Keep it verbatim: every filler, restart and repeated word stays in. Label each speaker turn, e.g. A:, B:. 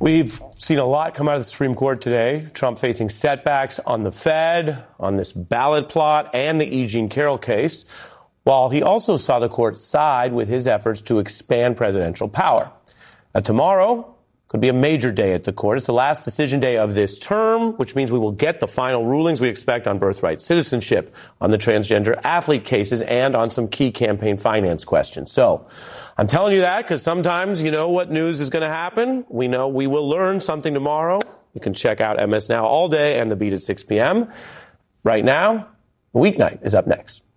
A: We've seen a lot come out of the Supreme Court today. Trump facing setbacks on the Fed, on this ballot plot, and the E. Jean Carroll case, while he also saw the court side with his efforts to expand presidential power. Now, tomorrow could be a major day at the court. It's the last decision day of this term, which means we will get the final rulings we expect on birthright citizenship, on the transgender athlete cases, and on some key campaign finance questions. So I'm telling you that because sometimes you know what news is going to happen. We know we will learn something tomorrow. You can check out M S Now all day and The Beat at six p.m. Right now, the weeknight is up next.